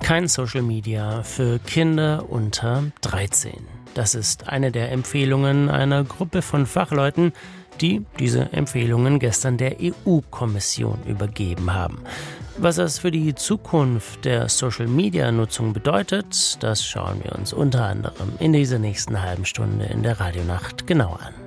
Kein Social Media für Kinder unter 13. Das ist eine der Empfehlungen einer Gruppe von Fachleuten, die diese Empfehlungen gestern der EU-Kommission übergeben haben. Was das für die Zukunft der Social-Media-Nutzung bedeutet, das schauen wir uns unter anderem in dieser nächsten halben Stunde in der Radionacht genau an.